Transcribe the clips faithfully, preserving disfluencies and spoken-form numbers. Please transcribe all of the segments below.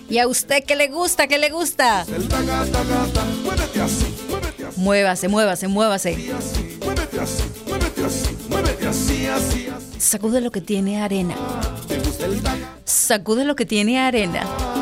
¿Y a usted qué le gusta? ¿Qué le gusta? Muévase, muévase, muévase. Sacude lo que tiene arena. Sacude lo que tiene arena.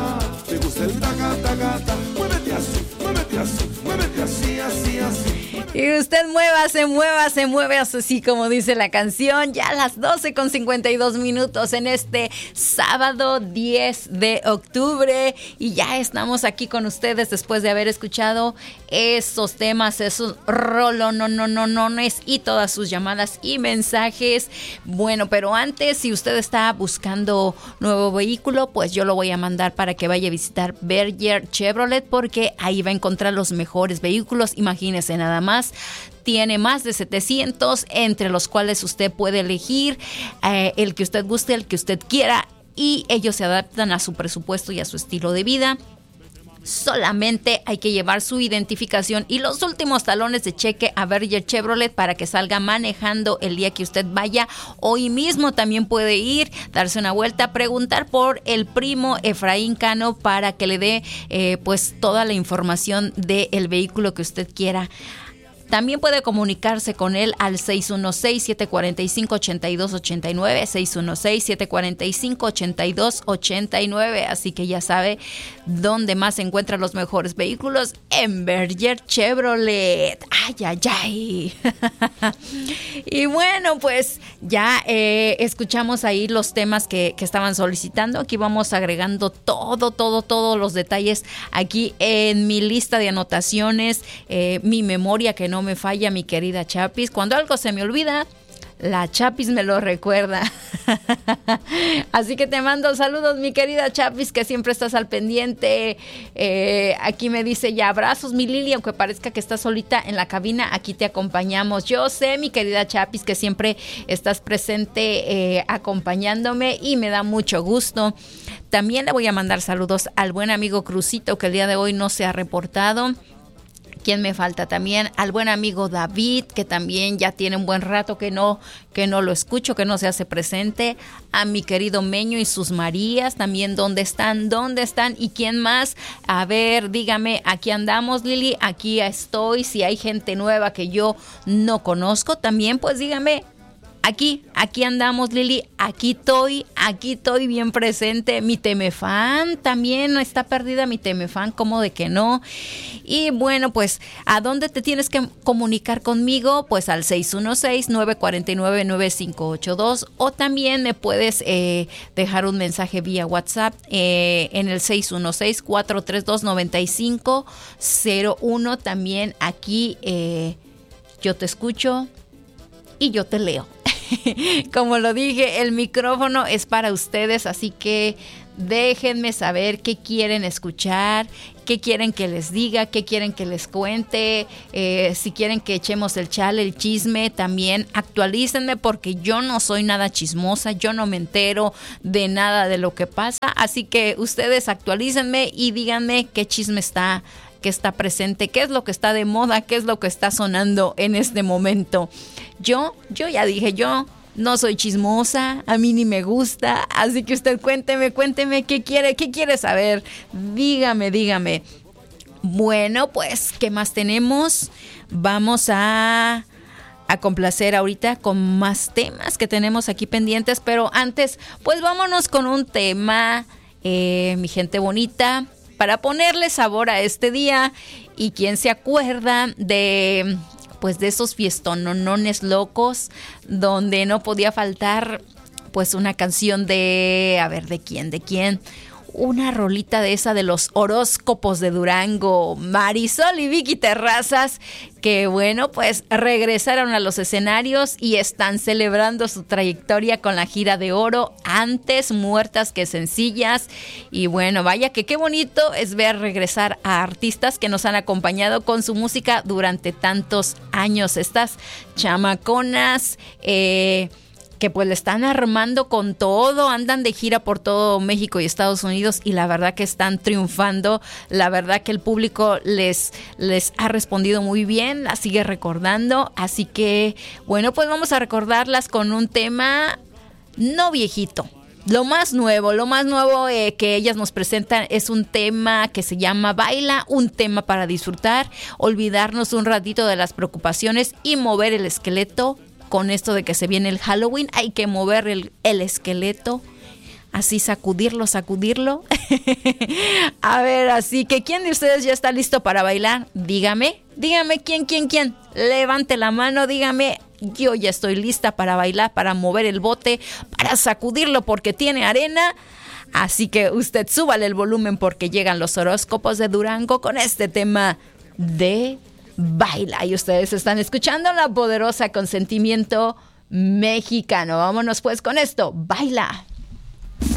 Y usted muévase, muévase, muévase, así como dice la canción. Ya a las doce con cincuenta y dos minutos en este sábado diez de octubre. Y ya estamos aquí con ustedes después de haber escuchado esos temas, esos rolonononones y todas sus llamadas y mensajes. Bueno, pero antes, si usted está buscando nuevo vehículo, pues yo lo voy a mandar para que vaya a visitar Berger Chevrolet, porque ahí va a encontrar los mejores vehículos. Imagínese nada más. Tiene más de setecientos, entre los cuales usted puede elegir eh, el que usted guste, el que usted quiera, y ellos se adaptan a su presupuesto y a su estilo de vida. Solamente hay que llevar su identificación y los últimos talones de cheque a Berger Chevrolet para que salga manejando el día que usted vaya. Hoy mismo también puede ir, darse una vuelta, preguntar por el primo Efraín Cano para que le dé eh, pues toda la información del vehículo que usted quiera. También puede comunicarse con él al seis uno seis, siete cuatro cinco, ocho dos ocho nueve, seis uno seis, siete cuatro cinco, ocho dos ocho nueve. Así que ya sabe dónde más se encuentran los mejores vehículos, en Berger Chevrolet. Ay, ay, ay. Y bueno, pues ya eh, escuchamos ahí los temas que, que estaban solicitando. Aquí vamos agregando todo, todo, todos los detalles aquí en mi lista de anotaciones, eh, mi memoria que no me falla, mi querida Chapis. Cuando algo se me olvida, la Chapis me lo recuerda. Así que te mando saludos, mi querida Chapis, que siempre estás al pendiente. Eh, aquí me dice ya abrazos, mi Lili, aunque parezca que estás solita en la cabina, aquí te acompañamos. Yo sé, mi querida Chapis, que siempre estás presente eh, acompañándome y me da mucho gusto. También le voy a mandar saludos al buen amigo Crucito, que el día de hoy no se ha reportado. ¿Quién me falta? También al buen amigo David, que también ya tiene un buen rato que no, que no lo escucho, que no se hace presente. A mi querido Meño y sus Marías, también, ¿dónde están? ¿Dónde están? ¿Y quién más? A ver, dígame, aquí andamos, Lili, aquí estoy. Si hay gente nueva que yo no conozco, también pues dígame. Aquí, aquí andamos, Lili, aquí estoy, aquí estoy bien presente. Mi Temefan también está perdida, mi Temefan, ¿cómo de que no? Y bueno, pues, ¿a dónde te tienes que comunicar conmigo? Pues al seis uno seis, nueve cuatro nueve, nueve cinco ocho dos, o también me puedes eh, dejar un mensaje vía WhatsApp eh, en el seis uno seis, cuatro tres dos, nueve cinco cero uno. También aquí eh, yo te escucho y yo te leo. Como lo dije, el micrófono es para ustedes, así que déjenme saber qué quieren escuchar, qué quieren que les diga, qué quieren que les cuente, eh, si quieren que echemos el chal, el chisme, también actualícenme, porque yo no soy nada chismosa, yo no me entero de nada de lo que pasa, así que ustedes actualícenme y díganme qué chisme está, qué está presente, qué es lo que está de moda, qué es lo que está sonando en este momento. Yo, yo ya dije, yo no soy chismosa, a mí ni me gusta, así que usted cuénteme, cuénteme qué quiere, qué quiere saber, dígame, dígame. Bueno, pues, ¿qué más tenemos? Vamos a, a complacer ahorita con más temas que tenemos aquí pendientes, pero antes, pues vámonos con un tema, eh, mi gente bonita, para ponerle sabor a este día. Y quién se acuerda de... pues de esos fiestononones locos donde no podía faltar pues una canción de, a ver, ¿de quién? ¿De quién? Una rolita de esa de los horóscopos de Durango, Marisol y Vicky Terrazas, que bueno, pues regresaron a los escenarios y están celebrando su trayectoria con la gira de oro, Antes muertas que sencillas. Y bueno, vaya que qué bonito es ver regresar a artistas que nos han acompañado con su música durante tantos años. Estas chamaconas, eh... que pues le están armando con todo, andan de gira por todo México y Estados Unidos y la verdad que están triunfando, la verdad que el público les, les ha respondido muy bien, las sigue recordando, así que bueno, pues vamos a recordarlas con un tema no viejito, Lo más nuevo, lo más nuevo eh, que ellas nos presentan es un tema que se llama Baila, un tema para disfrutar, olvidarnos un ratito de las preocupaciones y mover el esqueleto. Con esto de que se viene el Halloween, hay que mover el, el esqueleto, así sacudirlo, sacudirlo. A ver, así que ¿quién de ustedes ya está listo para bailar? Dígame, dígame quién, quién, quién. Levante la mano, dígame. Yo ya estoy lista para bailar, para mover el bote, para sacudirlo porque tiene arena. Así que usted súbale el volumen porque llegan los horóscopos de Durango con este tema de Baila. Y ustedes están escuchando La Poderosa Consentimiento Mexicano. Vámonos pues con esto. Baila.